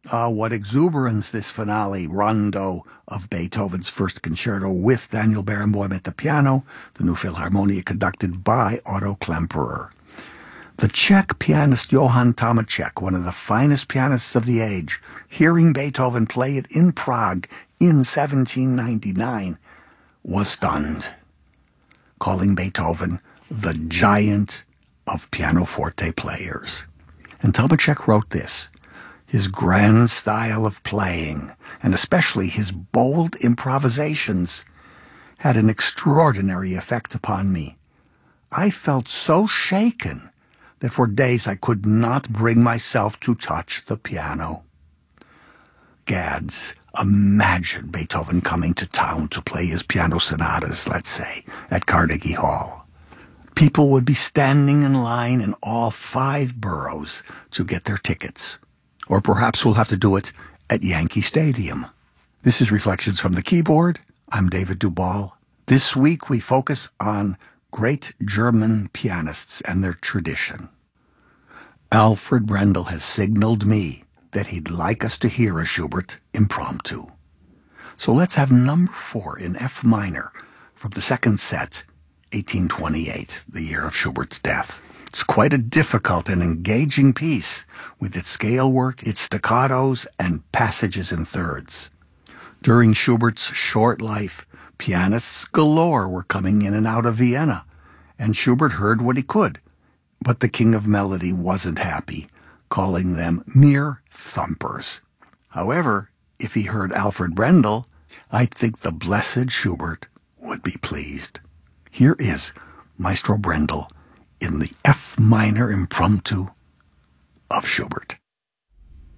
What exuberance, this finale rondo of Beethoven's First Concerto with Daniel Barenboim at the piano, the New Philharmonia conducted by Otto Klemperer. The Czech pianist Johann Tomacek, one of the finest pianists of the age, hearing Beethoven play it in Prague in 1799, was stunned, calling Beethoven the giant of pianoforte players. And Tomacek wrote this: his grand style of playing, and especially his bold improvisations, had an extraordinary effect upon me. I felt so shaken that for days I could not bring myself to touch the piano. Gads, imagine Beethoven coming to town to play his piano sonatas, let's say, at Carnegie Hall. People would be standing in line in all 5 boroughs to get their tickets. Or perhaps we'll have to do it at Yankee Stadium. This is Reflections from the Keyboard. I'm David Dubal. This week we focus on great German pianists and their tradition. Alfred Brendel has signaled me that he'd like us to hear a Schubert impromptu. So let's have number 4 in F minor from the second set, 1828, the year of Schubert's death. It's quite a difficult and engaging piece with its scale work, its staccatos, and passages in thirds. During Schubert's short life, pianists galore were coming in and out of Vienna, and Schubert heard what he could. But the King of Melody wasn't happy, calling them mere thumpers. However, if he heard Alfred Brendel, I think the blessed Schubert would be pleased. Here is Maestro Brendel in the F minor impromptu of Schubert.